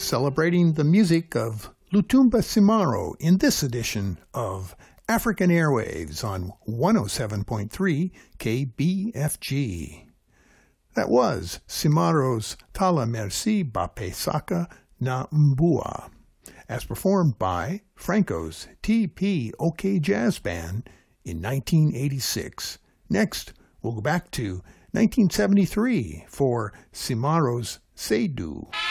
celebrating the music of Lutumba Simaro in this edition of African Airwaves on 107.3 KBFG. That was Simaro's Tala Merci Bape Saka na Mbua, as performed by Franco's TP-OK Jazz Band in 1986. Next, we'll go back to 1973 for Simaro's Seydu.